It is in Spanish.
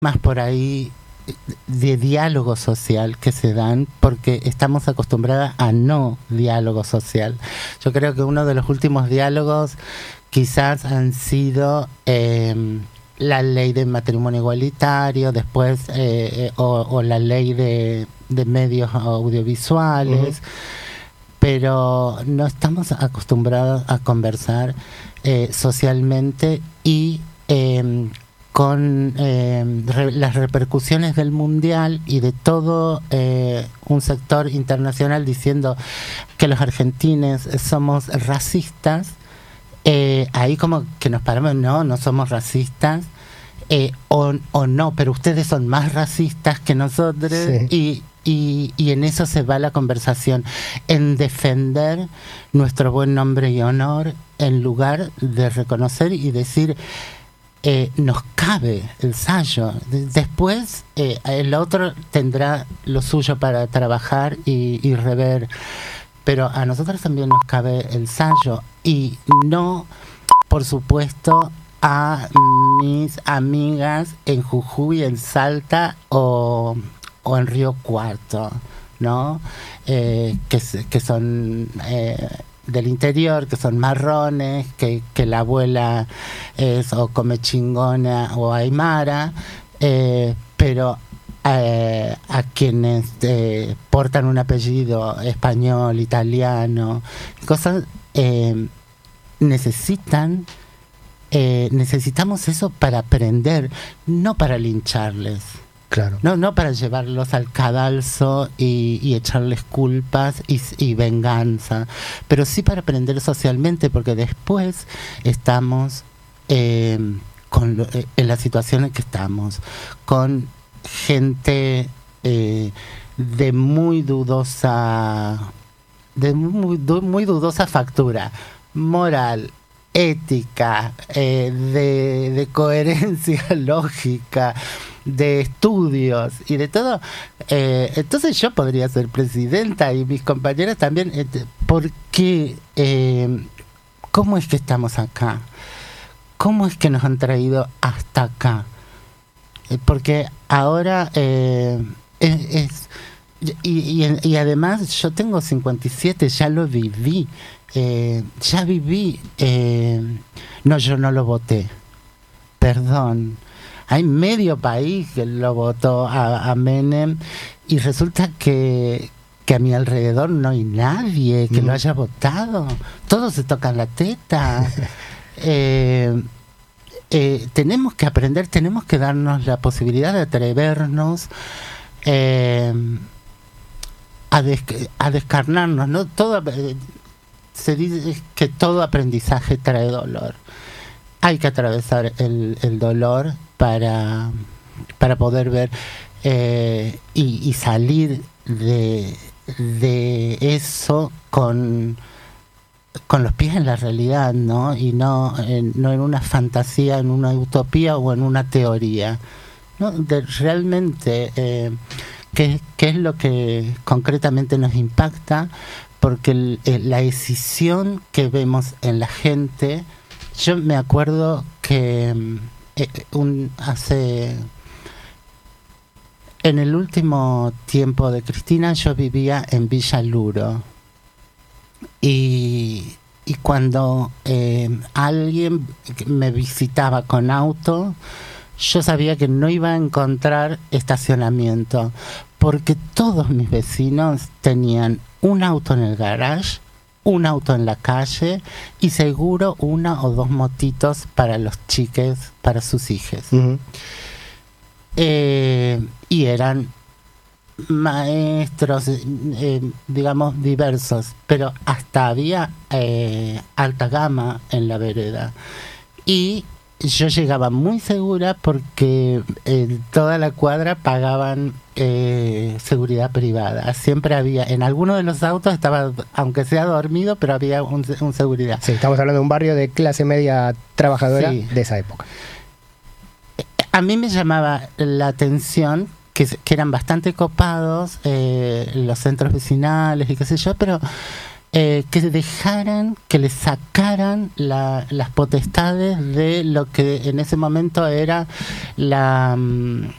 más por ahí de diálogo social que se dan porque estamos acostumbradas a no diálogo social. Yo creo que uno de los últimos diálogos quizás han sido la ley de matrimonio igualitario, después o la ley de medios audiovisuales, pero no estamos acostumbrados a conversar socialmente y con las repercusiones del mundial y de todo un sector internacional diciendo que los argentinos somos racistas, ahí como que nos paramos, no somos racistas, o no, pero ustedes son más racistas que nosotros, sí. Y en eso se va la conversación, en defender nuestro buen nombre y honor, en lugar de reconocer y decir nos cabe el ensayo. Después el otro tendrá lo suyo para trabajar y rever, pero a nosotros también nos cabe el ensayo, y no, por supuesto, a mis amigas en Jujuy, en Salta o en Río Cuarto, ¿no? Que son del interior, que son marrones, que la abuela es o comechingona o aymara, pero a quienes portan un apellido español, italiano, cosas, necesitamos eso para aprender, no para lincharles. Claro. No para llevarlos al cadalso y echarles culpas y venganza, pero sí para aprender socialmente, porque después estamos en la situación en que estamos, con gente de muy dudosa factura moral, ética, de coherencia lógica, de estudios y de todo. Entonces yo podría ser presidenta y mis compañeras también, porque ¿cómo es que estamos acá? ¿Cómo es que nos han traído hasta acá? Porque ahora y además yo tengo 57, ya lo viví, ya viví, no, yo no lo voté, perdón. Hay medio país que lo votó a Menem, y resulta que a mi alrededor no hay nadie que lo haya votado. Todos se tocan la teta. Tenemos que aprender, tenemos que darnos la posibilidad de atrevernos a descarnarnos, ¿no? Se dice que todo aprendizaje trae dolor. Hay que atravesar el dolor para poder ver y salir de eso con los pies en la realidad, ¿no? Y no en una fantasía, en una utopía o en una teoría, ¿no? Realmente qué es lo que concretamente nos impacta, porque la decisión que vemos en la gente. Yo me acuerdo que en el último tiempo de Cristina yo vivía en Villa Luro, y cuando alguien me visitaba con auto, yo sabía que no iba a encontrar estacionamiento, porque todos mis vecinos tenían un auto en el garage, un auto en la calle y seguro una o dos motitos para los chiques, para sus hijes. Y eran maestros, digamos, diversos, pero hasta había alta gama en la vereda. Y yo llegaba muy segura porque toda la cuadra pagaban seguridad privada. Siempre había, en alguno de los autos estaba, aunque sea dormido, pero había un seguridad. Sí, estamos hablando de un barrio de clase media trabajadora, sí, de esa época. A mí me llamaba la atención que eran bastante copados los centros vecinales y qué sé yo, pero que dejaran, que le sacaran las potestades de lo que en ese momento era la